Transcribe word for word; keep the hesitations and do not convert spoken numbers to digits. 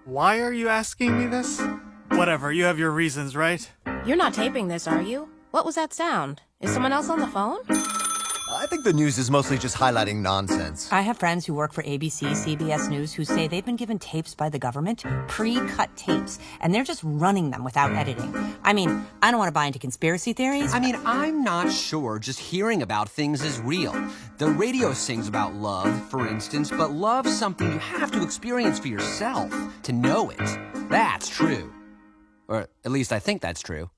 Why are you asking me this? Whatever, you have your reasons, right? You're not taping this, are you? What was that sound? Is someone else on the phone? I think the news is mostly just highlighting nonsense. I have friends who work for A B C, C B S News who say they've been given tapes by the government, pre-cut tapes, and they're just running them without editing. I mean, I don't want to buy into conspiracy theories. I mean, I'm not sure just hearing about things is real. The radio sings about love, for instance, but love's something you have to experience for yourself to know it. That's true. Or at least I think that's true.